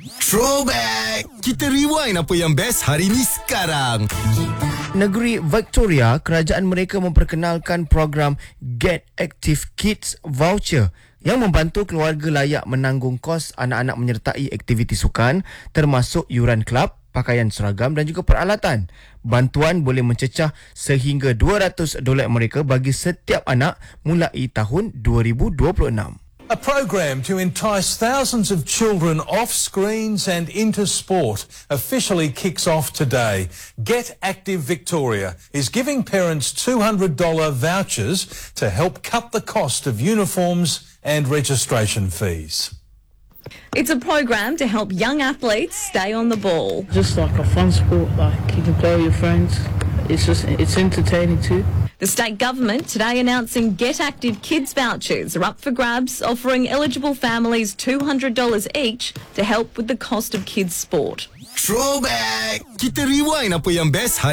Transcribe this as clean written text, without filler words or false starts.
Throwback! Kita rewind apa yang best hari ni sekarang. Negeri Victoria, kerajaan mereka memperkenalkan program Get Active Kids Voucher yang membantu keluarga layak menanggung kos anak-anak menyertai aktiviti sukan termasuk yuran kelab, pakaian seragam dan juga peralatan. Bantuan boleh mencecah sehingga $200 mereka bagi setiap anak mulai tahun 2026. A program to entice thousands of children off screens and into sport officially kicks off today. Get Active Victoria is giving parents $200 vouchers to help cut the cost of uniforms and registration fees. It's a program to help young athletes stay on the ball. Just like a fun sport, like you can play with your friends. It's entertaining too. The state government today announcing Get Active Kids vouchers are up for grabs, offering eligible families $200 each to help with the cost of kids' sport. Throwback! Kita rewind apa yang best hari